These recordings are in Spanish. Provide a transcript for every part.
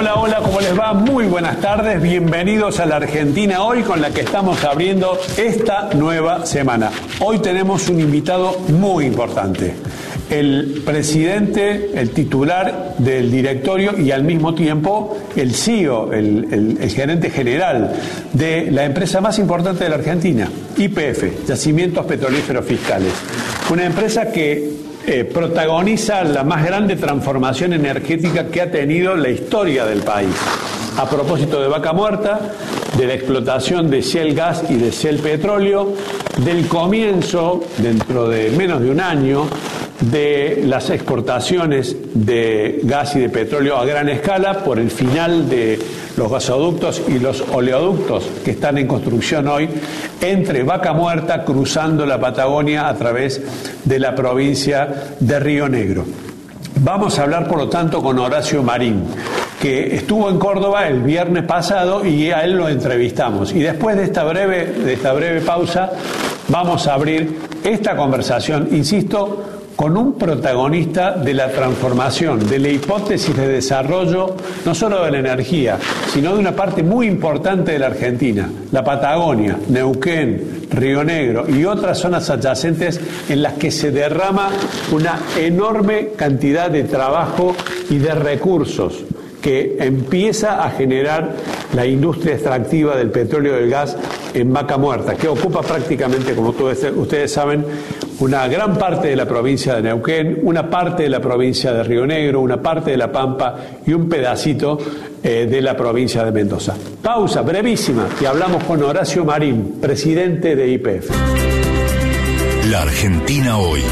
Hola, hola, ¿cómo les va? Muy buenas tardes, bienvenidos a la Argentina Hoy, con la que estamos abriendo esta nueva semana. Hoy tenemos un invitado muy importante, el presidente, el titular del directorio y al mismo tiempo el CEO, el gerente general de la empresa más importante de la Argentina, YPF, Yacimientos Petrolíferos Fiscales. Una empresa que protagoniza la más grande transformación energética que ha tenido la historia del país. A propósito de Vaca Muerta, de la explotación de Shell Gas y de Shell Petróleo, del comienzo, dentro de menos de un año, de las exportaciones de gas y de petróleo a gran escala, por el final de los gasoductos y los oleoductos que están en construcción hoy entre Vaca Muerta, cruzando la Patagonia a través de la provincia de Río Negro. Vamos a hablar, por lo tanto, con Horacio Marín, que estuvo en Córdoba el viernes pasado y a él lo entrevistamos. Y después de esta breve pausa, vamos a abrir esta conversación, insisto, con un protagonista de la transformación, de la hipótesis de desarrollo, no solo de la energía, sino de una parte muy importante de la Argentina, la Patagonia, Neuquén, Río Negro y otras zonas adyacentes en las que se derrama una enorme cantidad de trabajo y de recursos que empieza a generar la industria extractiva del petróleo y del gas en Vaca Muerta, que ocupa prácticamente, como ustedes saben, una gran parte de la provincia de Neuquén, una parte de la provincia de Río Negro, una parte de La Pampa y un pedacito de la provincia de Mendoza. Pausa brevísima y hablamos con Horacio Marín, presidente de YPF. La Argentina Hoy.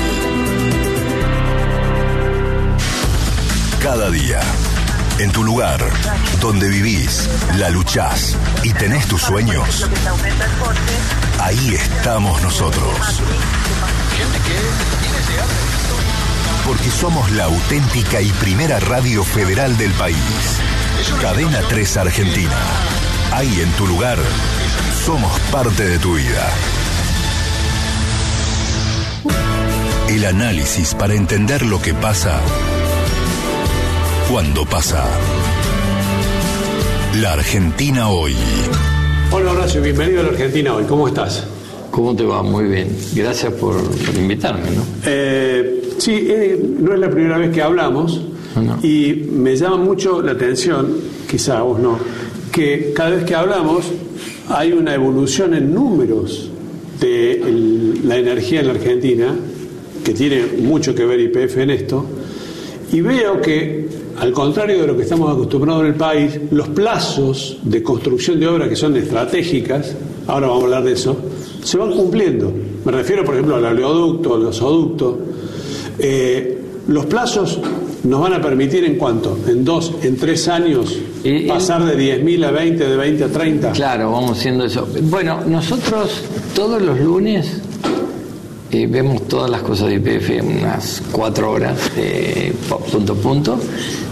Cada día, en tu lugar, donde vivís, la luchás y tenés tus sueños, ahí estamos nosotros. Porque somos la auténtica y primera radio federal del país. Cadena 3 Argentina. Ahí en tu lugar, somos parte de tu vida. El análisis para entender lo que pasa cuando pasa. La Argentina Hoy. Hola Horacio, bienvenido a la Argentina Hoy. ¿Cómo estás? ¿Cómo te va? Muy bien. Gracias por invitarme, ¿no? Sí, no es la primera vez que hablamos, no. Y me llama mucho la atención, quizá vos no, que cada vez que hablamos hay una evolución en números de la energía en la Argentina, que tiene mucho que ver YPF en esto, y veo que, al contrario de lo que estamos acostumbrados en el país, los plazos de construcción de obras que son estratégicas, ahora vamos a hablar de eso, se van cumpliendo. Me refiero, por ejemplo, al oleoducto, al gasoducto. Los plazos nos van a permitir, ¿en cuánto? ¿En 2, en 3 años pasar de 10.000 a 20, de 20 a 30? Claro, vamos haciendo eso. Bueno, nosotros todos los lunes vemos todas las cosas de YPF en unas 4 horas, punto a punto.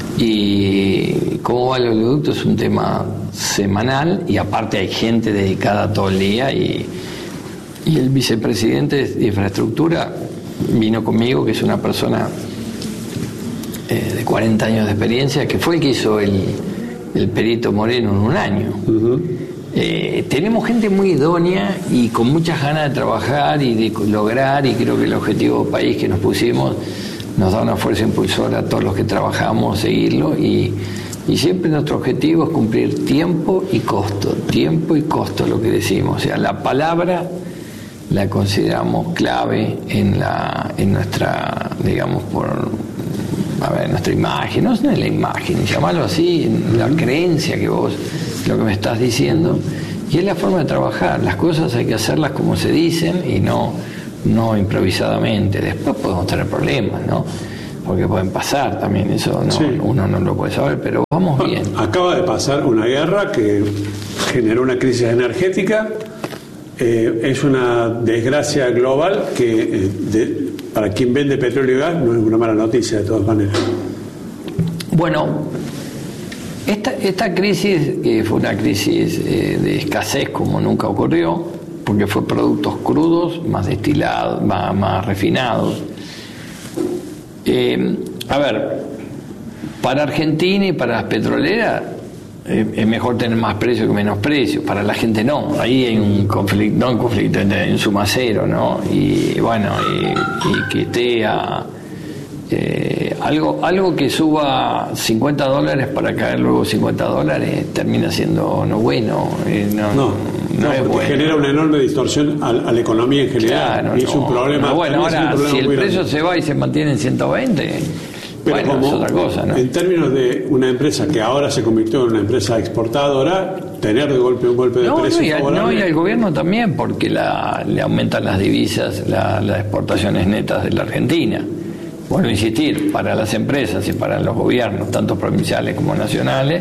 Y cómo va el oleoducto es un tema semanal, y aparte hay gente dedicada todo el día, y el vicepresidente de infraestructura vino conmigo, que es una persona de 40 años de experiencia, que fue el que hizo el Perito Moreno en un año. Uh-huh. Tenemos gente muy idónea y con muchas ganas de trabajar y de lograr, y creo que el objetivo país que nos pusimos nos da una fuerza impulsora a todos los que trabajamos, seguirlo, y siempre nuestro objetivo es cumplir tiempo y costo, lo que decimos. O sea, la palabra la consideramos clave en nuestra, digamos, nuestra imagen, no es la imagen, llamarlo así, en la creencia que vos, lo que me estás diciendo, y es la forma de trabajar. Las cosas hay que hacerlas como se dicen y no improvisadamente. Después podemos tener problemas, ¿no? Porque pueden pasar también, eso no, sí. Uno no lo puede saber, pero vamos bien. Acaba de pasar una guerra que generó una crisis energética. Es una desgracia global que para quien vende petróleo y gas no es una mala noticia, de todas maneras. Bueno, esta crisis, que fue una crisis de escasez como nunca ocurrió, porque fue productos crudos, más destilados, más refinados. para Argentina y para las petroleras es mejor tener más precio que menos precio. Para la gente no. Ahí hay un conflicto, no un conflicto, en suma cero, ¿no? Y bueno, y que esté a algo que suba $50 para caer luego $50 termina siendo no bueno. No es bueno. Genera una enorme distorsión a la economía en general. Claro, y es un problema. Bueno, ahora, si el precio se va y se mantiene en 120, pero bueno, como, es otra cosa, ¿no? En términos de una empresa que ahora se convirtió en una empresa exportadora, tener de golpe un golpe de precio favorable. Y al gobierno también, porque le aumentan las divisas, las exportaciones netas de la Argentina. Vuelvo a insistir, para las empresas y para los gobiernos, tanto provinciales como nacionales,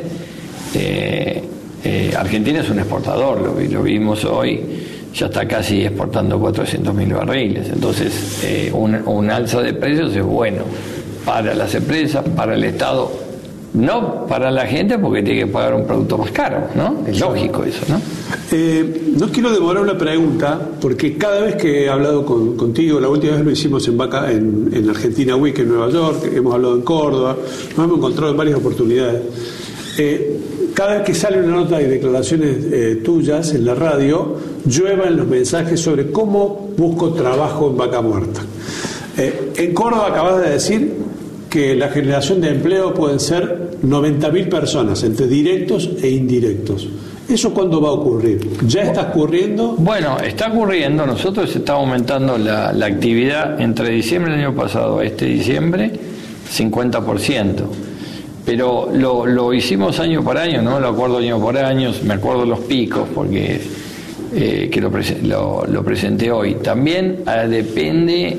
Argentina es un exportador, lo vimos hoy, ya está casi exportando 400.000 barriles. Entonces, un alza de precios es bueno para las empresas, para el Estado, no para la gente porque tiene que pagar un producto más caro, ¿no? Es lógico eso, ¿no? No quiero demorar una pregunta, porque cada vez que he hablado contigo, la última vez lo hicimos en Argentina Week en Nueva York, hemos hablado en Córdoba, nos hemos encontrado en varias oportunidades. Cada vez que sale una nota y declaraciones tuyas en la radio, lluevan los mensajes sobre cómo busco trabajo en Vaca Muerta. En Córdoba acabas de decir que la generación de empleo pueden ser 90.000 personas, entre directos e indirectos. ¿Eso cuándo va a ocurrir? ¿Ya está ocurriendo? Bueno, está ocurriendo. Nosotros estamos aumentando la actividad entre diciembre del año pasado a este diciembre, 50%. Pero lo hicimos año por año, ¿no? Lo acuerdo año por año, me acuerdo los picos, porque que lo presenté hoy. También depende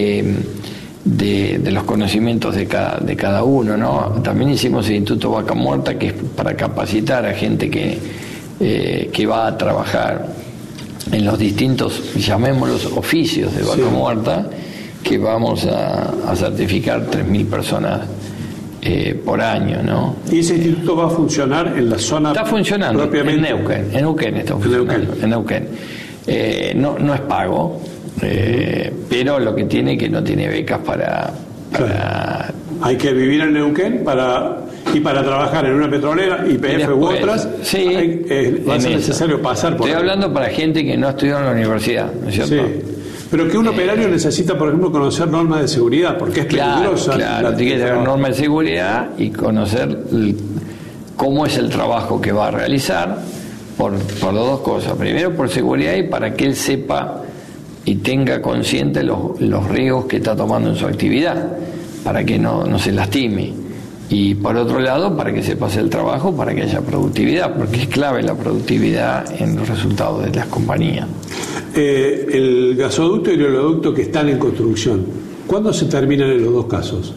de los conocimientos de cada uno, ¿no? También hicimos el Instituto Vaca Muerta, que es para capacitar a gente que va a trabajar en los distintos, llamémoslos, oficios de Vaca Muerta, que vamos a certificar 3.000 personas por año, ¿no? ¿Y ese instituto va a funcionar en la zona? Está funcionando propiamente? En Neuquén está funcionando, en Neuquén. No es pago, pero lo que tiene que no tiene becas para... Hay que vivir en Neuquén para trabajar en una petrolera, YPF u otras, sí, va a ser necesario pasar por ahí. Estoy hablando para gente que no estudió en la universidad, ¿no es cierto? Sí. Pero que un operario necesita, por ejemplo, conocer normas de seguridad, porque es peligrosa. Claro, tiene que tener normas de seguridad y conocer cómo es el trabajo que va a realizar, por las dos cosas. Primero, por seguridad, y para que él sepa y tenga consciente los riesgos que está tomando en su actividad, para que no se lastime. Y por otro lado, para que sepa hacer el trabajo, para que haya productividad, porque es clave la productividad en los resultados de las compañías. El gasoducto y el oleoducto que están en construcción, ¿cuándo se terminan en los dos casos?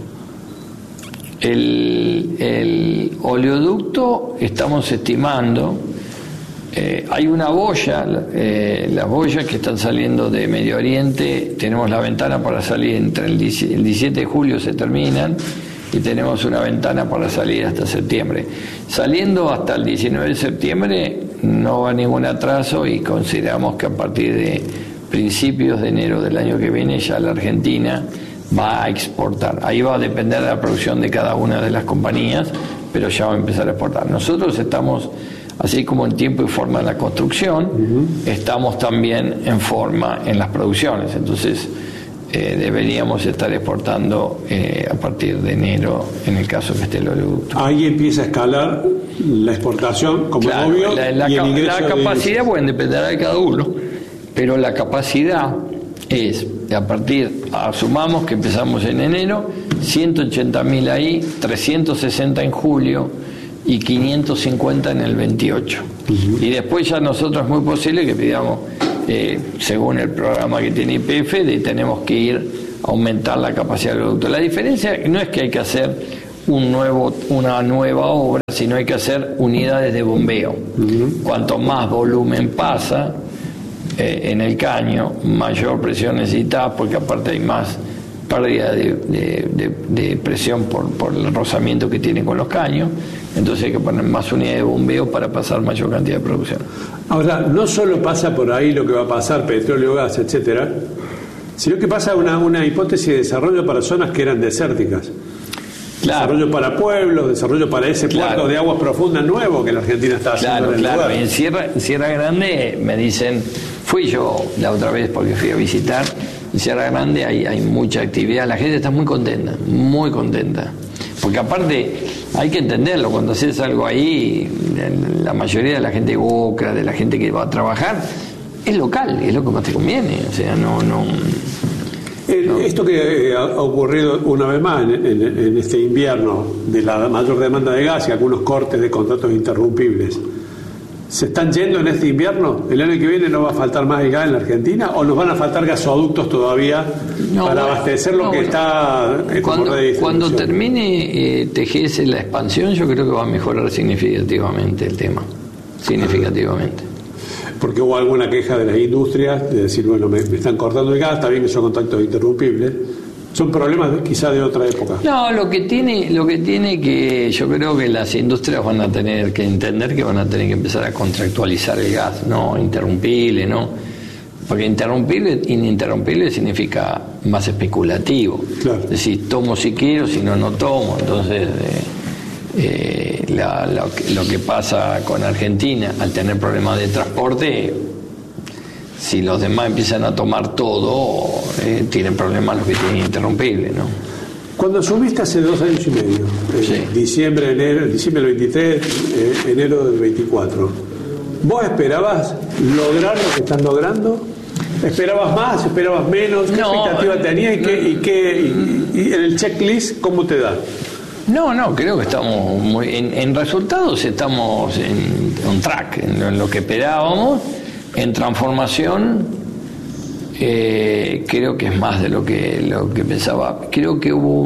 El oleoducto estamos estimando, hay una boya, las boyas que están saliendo de Medio Oriente, tenemos la ventana para salir entre el 17 de julio se terminan, y tenemos una ventana para salir hasta septiembre. Saliendo hasta el 19 de septiembre no va ningún atraso, y consideramos que a partir de principios de enero del año que viene ya la Argentina va a exportar. Ahí va a depender de la producción de cada una de las compañías, pero ya va a empezar a exportar. Nosotros estamos, así como en tiempo y forma en la construcción, estamos también en forma en las producciones. Entonces deberíamos estar exportando a partir de enero, en el caso que esté el oleoducto. Ahí empieza a escalar la exportación, como claro, obvio, y el ingreso la capacidad, bueno, dependerá de cada uno, pero la capacidad es, a partir, asumamos que empezamos en enero, 180.000 ahí, 360 en julio y 550 en el 28. Y después ya nosotros es muy posible que pidamos, según el programa que tiene YPF, tenemos que ir a aumentar la capacidad del producto. La diferencia no es que hay que hacer una nueva obra, sino hay que hacer unidades de bombeo. Cuanto más volumen pasa en el caño, mayor presión necesita, porque aparte hay más pérdida de presión por el rozamiento que tiene con los caños. Entonces hay que poner más unidades de bombeo para pasar mayor cantidad de producción. Ahora, no solo pasa por ahí lo que va a pasar, petróleo, gas, etcétera, sino que pasa una hipótesis de desarrollo para zonas que eran desérticas. Desarrollo para pueblos, desarrollo para ese puerto de aguas profundas nuevo que la Argentina está haciendo en el lugar. En Sierra Grande me dicen, fui yo la otra vez porque fui a visitar, en Sierra Grande hay mucha actividad, la gente está muy contenta, porque aparte hay que entenderlo, cuando haces algo ahí, la mayoría de la gente boca, de la gente que va a trabajar, es local, es lo que más te conviene, o sea, no. Esto que ha ocurrido una vez más en este invierno, de la mayor demanda de gas y algunos cortes de contratos interrumpibles, ¿se están yendo en este invierno? ¿El año que viene no va a faltar más gas en la Argentina? ¿O nos van a faltar gasoductos todavía para abastecer lo que está como red de distribución? Cuando termine TGS la expansión, yo creo que va a mejorar significativamente el tema. Significativamente. Porque hubo alguna queja de las industrias de decir, bueno, me están cortando el gas, está bien que son contactos interrumpibles. Son problemas quizá de otra época. No, lo que tiene que yo creo que las industrias van a tener que entender que van a tener que empezar a contractualizar el gas, no interrumpible, no, porque ininterrumpible significa más especulativo. Claro. Es decir, tomo si quiero, si no, no tomo. Entonces lo que pasa con Argentina al tener problemas de transporte, si los demás empiezan a tomar todo, tienen problemas los que tienen interrumpible, ¿no? Cuando asumiste hace 2 años y medio, diciembre del 23, enero del 24, ¿vos esperabas lograr lo que están logrando? ¿Esperabas más? ¿Esperabas menos? ¿Qué expectativa tenías? ¿Y en el checklist cómo te da? No, creo que estamos en resultados estamos en track, en lo que esperábamos. En transformación creo que es más de lo que pensaba. Creo que hubo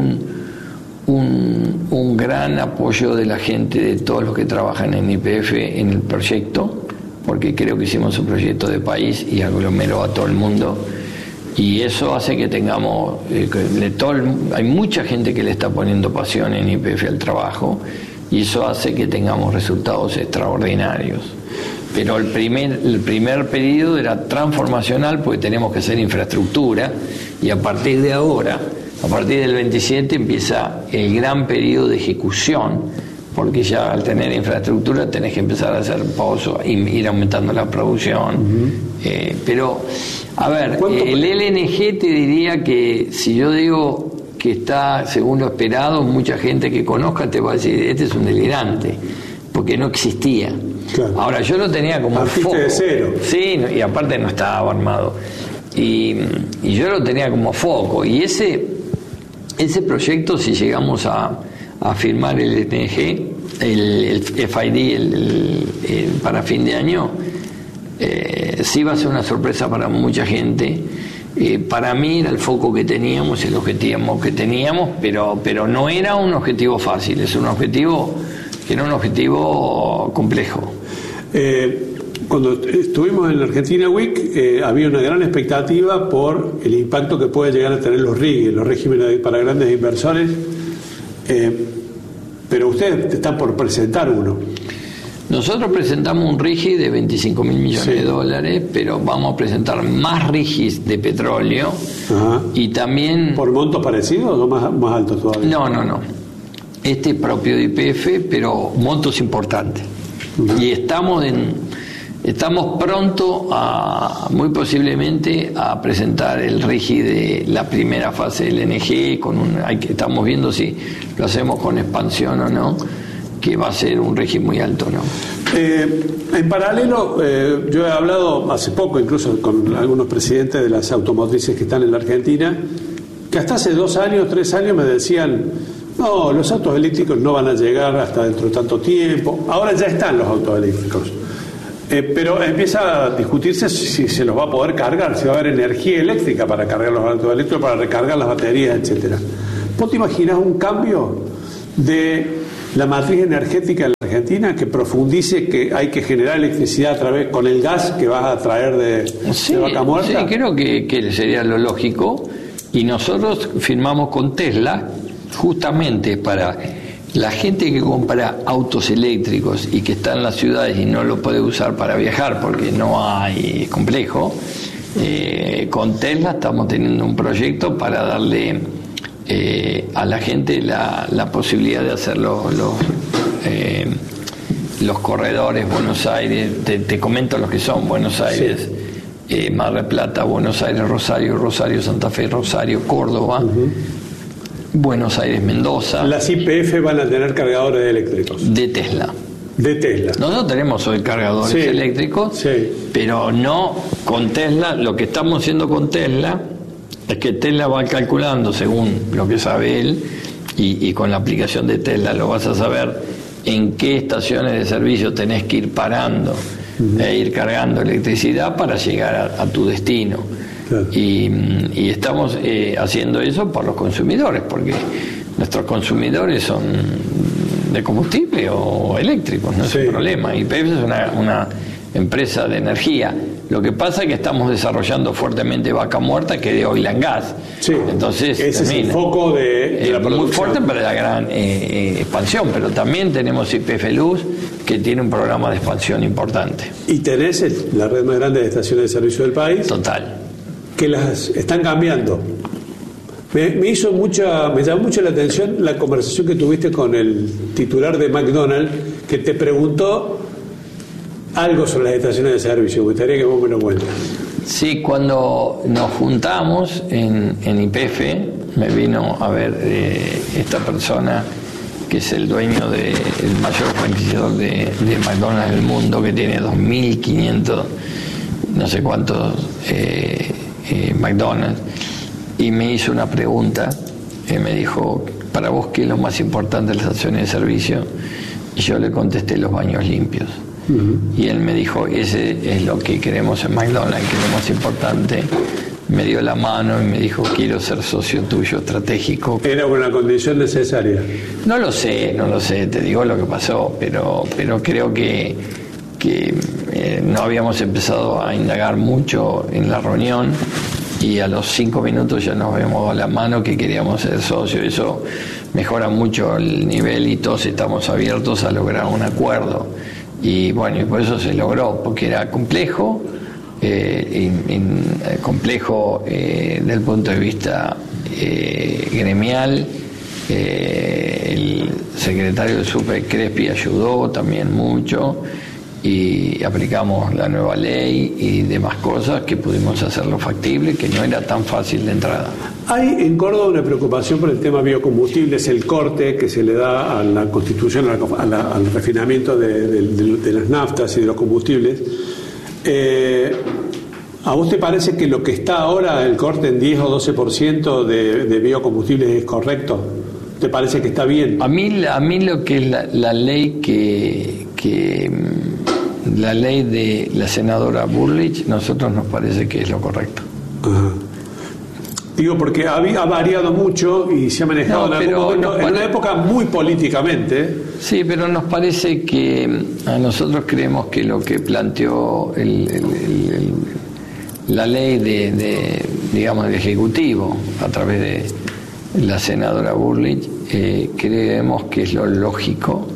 un gran apoyo de la gente, de todos los que trabajan en YPF en el proyecto, porque creo que hicimos un proyecto de país y aglomeró a todo el mundo. Y eso hace que tengamos, hay mucha gente que le está poniendo pasión en YPF al trabajo, y eso hace que tengamos resultados extraordinarios. Pero el primer periodo era transformacional, porque tenemos que hacer infraestructura, y a partir de ahora, a partir del 27, empieza el gran periodo de ejecución, porque ya al tener infraestructura tenés que empezar a hacer pozos, ir aumentando la producción. Pero, a ver, el LNG te diría que si yo digo que está según lo esperado, mucha gente que conozca te va a decir, este es un delirante, porque no existía. Claro. Ahora, yo lo tenía como foco. De cero. Sí, y aparte no estaba armado. Y yo lo tenía como foco. Y ese proyecto, si llegamos a firmar el LNG, el FID para fin de año, sí va a ser una sorpresa para mucha gente. Para mí era el foco que teníamos, el objetivo que teníamos, pero no era un objetivo fácil, es un objetivo que era un objetivo complejo. Cuando estuvimos en la Argentina Week, había una gran expectativa por el impacto que puede llegar a tener los RIG, los regímenes para grandes inversores, pero ustedes están por presentar uno. Nosotros presentamos un RIGI de 25.000 millones de dólares, pero vamos a presentar más RIGIs de petróleo. Ajá. Y también... ¿Por montos parecidos o más altos todavía? No. Este es propio de YPF, pero montos importantes. Uh-huh. Y estamos pronto muy posiblemente a presentar el RIGI de la primera fase del LNG, estamos viendo si lo hacemos con expansión o no, que va a ser un régimen muy alto, ¿no? En paralelo, yo he hablado hace poco incluso con algunos presidentes de las automotrices que están en la Argentina, que hasta hace 2 años, 3 años me decían, no, los autos eléctricos no van a llegar hasta dentro de tanto tiempo. Ahora ya están los autos eléctricos, pero empieza a discutirse si se los va a poder cargar, si va a haber energía eléctrica para cargar los autos eléctricos, para recargar las baterías, etcétera. ¿Vos te imaginás un cambio de la matriz energética en la Argentina que profundice que hay que generar electricidad con el gas que vas a traer de Vaca Muerta? Sí, creo que sería lo lógico, y nosotros firmamos con Tesla justamente para la gente que compra autos eléctricos y que está en las ciudades y no lo puede usar para viajar porque no hay, es complejo. Con Tesla estamos teniendo un proyecto para darle a la gente la posibilidad de hacer los corredores Buenos Aires. Te comento los que son: Buenos Aires, Mar del Plata, Buenos Aires, Rosario, Rosario, Santa Fe, Rosario, Córdoba, Buenos Aires, Mendoza. Las YPF van a tener cargadores eléctricos. De Tesla. De Tesla. Nosotros tenemos hoy cargadores eléctricos, pero no con Tesla. Lo que estamos haciendo con Tesla es que Tesla va calculando, según lo que sabe él, y con la aplicación de Tesla lo vas a saber en qué estaciones de servicio tenés que ir parando e ir cargando electricidad para llegar a tu destino. Claro. Y estamos haciendo eso por los consumidores, porque nuestros consumidores son de combustible o eléctricos, no es un problema. YPF es una empresa de energía. Lo que pasa es que estamos desarrollando fuertemente Vaca Muerta, que de oil and gas. Entonces, ese es el foco de la producción. Muy fuerte para la gran expansión, pero también tenemos YPF Luz, que tiene un programa de expansión importante. ¿Y tenés la red más grande de estaciones de servicio del país? Total. Que las están cambiando. Me llamó mucho la atención la conversación que tuviste con el titular de McDonald's, que te preguntó algo sobre las estaciones de servicio. Me gustaría que vos me lo cuentes. Sí, cuando nos juntamos en YPF, me vino a ver esta persona que es el dueño del mayor franquiciador de McDonald's del mundo, que tiene 2.500, no sé cuántos McDonald's, y me hizo una pregunta, me dijo: ¿para vos qué es lo más importante de las estaciones de servicio? Y yo le contesté: los baños limpios. Y él me dijo: ese es lo que queremos en McDonald's, que es lo más importante. Me dio la mano y me dijo: quiero ser socio tuyo estratégico. ¿Era una condición necesaria? No lo sé, te digo lo que pasó, pero creo que no habíamos empezado a indagar mucho en la reunión, y a los 5 minutos ya nos habíamos dado la mano que queríamos ser socios. Eso mejora mucho el nivel y todos estamos abiertos a lograr un acuerdo. Y bueno, y por eso se logró, porque era complejo, complejo del punto de vista gremial. El secretario del SUPE, Crespi, ayudó también mucho, y aplicamos la nueva ley y demás cosas que pudimos hacerlo factible, que no era tan fácil de entrada. Hay en Córdoba una preocupación por el tema biocombustibles, el corte que se le da a la constitución, al refinamiento de las naftas y de los combustibles. ¿A vos te parece que lo que está ahora, el corte en 10 o 12% de biocombustibles, es correcto? ¿Te parece que está bien? A mí lo que es la ley la ley de la senadora Burlich, nosotros nos parece que es lo correcto. Ajá. Digo, porque ha variado mucho y se ha manejado en una época muy políticamente. Sí, pero nos parece que a nosotros creemos que lo que planteó la ley digamos, del Ejecutivo a través de la senadora Burlich, creemos que es lo lógico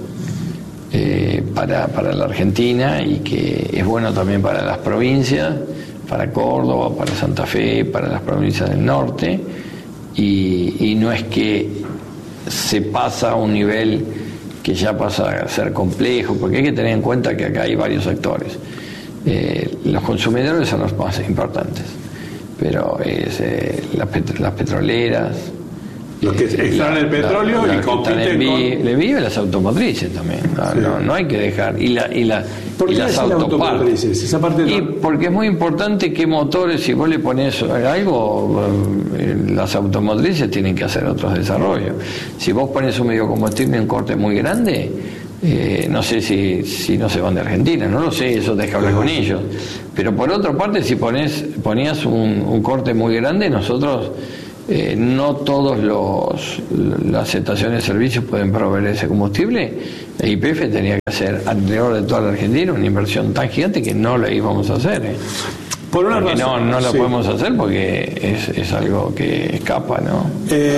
para la Argentina, y que es bueno también para las provincias, para Córdoba, para Santa Fe, para las provincias del norte, y no es que se pasa a un nivel que ya pasa a ser complejo, porque hay que tener en cuenta que acá hay varios actores. Los consumidores son los más importantes, pero las petroleras, los que extraen el petróleo y compiten con... Le vive las automotrices también, no hay que dejar, y las autopartes. Esa parte y porque es muy importante qué motores, si vos le pones algo, las automotrices tienen que hacer otros desarrollos. Si vos pones un biocombustible en un corte muy grande, no sé si no se van de Argentina, no lo sé, eso deja hablar con ellos. Pero por otra parte, si ponías un corte muy grande, nosotros... no todas las estaciones de servicio pueden proveer ese combustible. La YPF tenía que hacer alrededor de toda la Argentina una inversión tan gigante que no la íbamos a hacer. Por una razón, no la podemos hacer porque es algo que escapa, ¿no?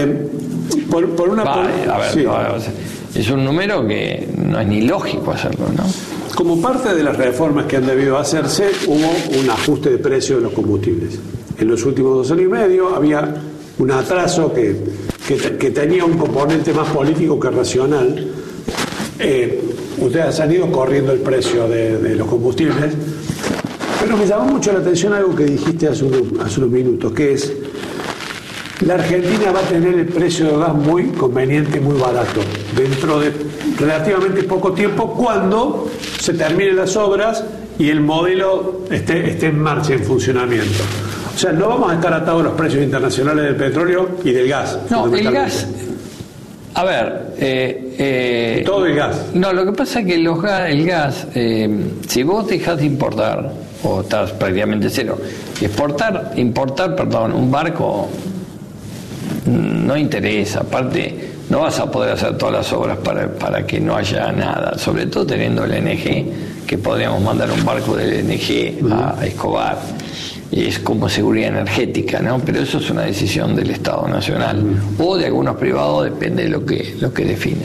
Es un número que no es ni lógico hacerlo, ¿no? Como parte de las reformas que han debido hacerse, hubo un ajuste de precio de los combustibles. En los últimos 2 años y medio había un atraso que que tenía un componente más político que racional. Ustedes han ido corriendo el precio de los combustibles, pero me llamó mucho la atención algo que dijiste hace unos minutos, que es: la Argentina va a tener el precio del gas muy conveniente, muy barato, dentro de relativamente poco tiempo, cuando se terminen las obras y el modelo esté en marcha, en funcionamiento. O sea, no vamos a estar atados a los precios internacionales del petróleo y del gas. No, el gas... A ver... todo el gas. No, lo que pasa es que el gas, si vos dejás de importar, o estás prácticamente cero, importar, un barco no interesa. Aparte, no vas a poder hacer todas las obras para que no haya nada, sobre todo teniendo el LNG, que podríamos mandar un barco del LNG a Escobar. Es como seguridad energética, ¿no? Pero eso es una decisión del Estado Nacional o de algunos privados, depende de lo que definan.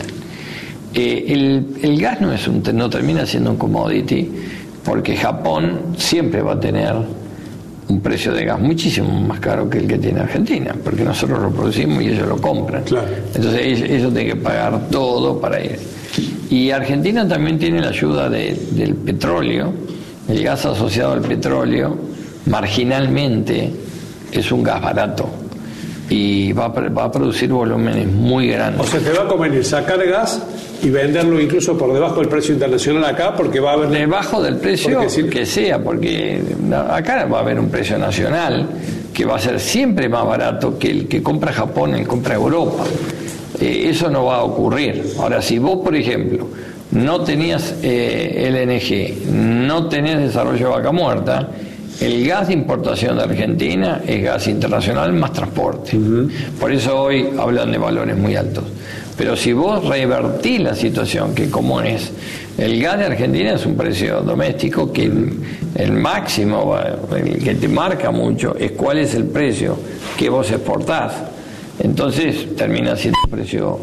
El gas no termina siendo un commodity, porque Japón siempre va a tener un precio de gas muchísimo más caro que el que tiene Argentina, porque nosotros lo producimos y ellos lo compran. Claro. Entonces ellos tienen que pagar todo para ir. Y Argentina también tiene la ayuda del petróleo. El gas asociado al petróleo marginalmente es un gas barato y va a producir volúmenes muy grandes. O sea, te va a convenir sacar gas y venderlo incluso por debajo del precio internacional acá, porque va a haber... Debajo del precio que sea, porque acá va a haber un precio nacional que va a ser siempre más barato que el que compra Japón, el que compra Europa. Eso no va a ocurrir. Ahora, si vos, por ejemplo, no tenías LNG, no tenés desarrollo de Vaca Muerta, el gas de importación de Argentina es gas internacional más transporte. Por eso hoy hablan de valores muy altos. Pero si vos revertís la situación, que como es, el gas de Argentina es un precio doméstico, que el máximo, el que te marca mucho, es cuál es el precio que vos exportás. Entonces termina siendo un precio,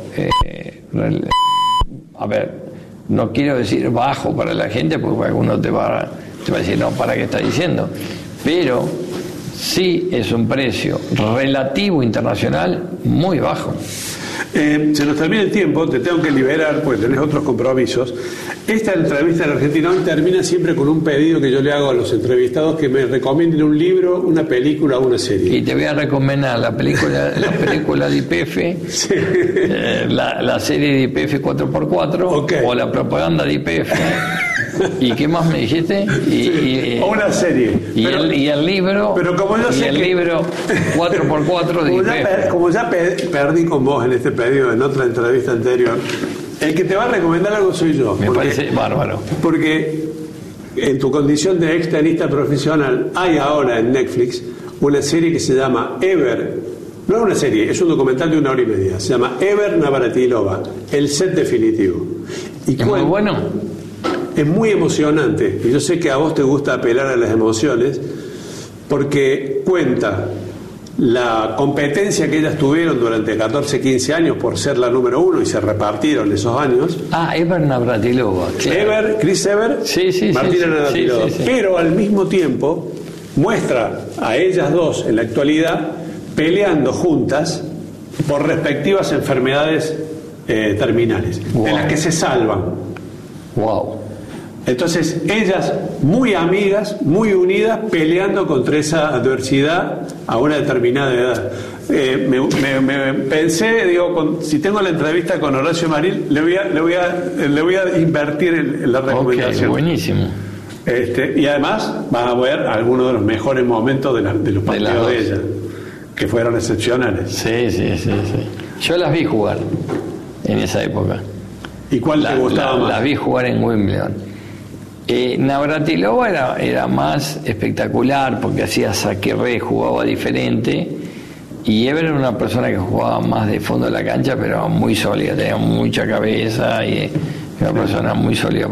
a ver, no quiero decir bajo para la gente, porque alguno te va a decir, no, ¿para qué está diciendo? Pero sí es un precio relativo internacional muy bajo. Se nos termina el tiempo, te tengo que liberar porque tenés otros compromisos. Esta entrevista en Argentina hoy termina siempre con un pedido que yo le hago a los entrevistados, que me recomienden un libro, una película o una serie. Y te voy a recomendar la película de YPF, sí. La serie de YPF 4x4, okay, o la propaganda de YPF. ¿Y qué más me dijiste? O una serie. Y el libro. Pero como yo sé el libro 4x4 de YPF. Como ya perdí con vos en este pedido, en otra entrevista anterior, el que te va a recomendar algo soy yo. Me parece bárbaro. Porque en tu condición de ex tenista profesional, hay ahora en Netflix una serie que se llama Ever. No es una serie, es un documental de 1 hora y media. Se llama Ever Navratilova, el set definitivo. Y es muy bueno. Es muy emocionante. Y yo sé que a vos te gusta apelar a las emociones, porque cuenta la competencia que ellas tuvieron durante 14, 15 años por ser la número 1 y se repartieron esos años. Ever Navratilova. Claro. Chris Ever, Martina Navratilova. Sí. Pero al mismo tiempo muestra a ellas dos en la actualidad peleando juntas por respectivas enfermedades terminales, de las que se salvan. Wow. Entonces, ellas muy amigas, muy unidas, peleando contra esa adversidad a una determinada edad. Me pensé, digo, si tengo la entrevista con Horacio Marín, le voy a invertir en la recomendación. Okay, buenísimo. Y además van a ver algunos de los mejores momentos de los partidos de ella, que fueron excepcionales. Sí. Yo las vi jugar en esa época. ¿Y cuál te gustaba más? Las vi jugar en Wimbledon. Navratilova era más espectacular porque hacía saque-re, jugaba diferente, y Ever era una persona que jugaba más de fondo de la cancha, pero muy sólida, tenía mucha cabeza y era una persona muy sólida.